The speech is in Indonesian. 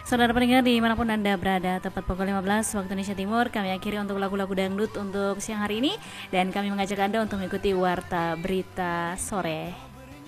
Saudara pendengar dimanapun Anda berada, tepat pukul 15 waktu Indonesia Timur, kami akhiri untuk lagu-lagu dangdut untuk siang hari ini. Dan kami mengajak Anda untuk mengikuti Warta Berita Sore.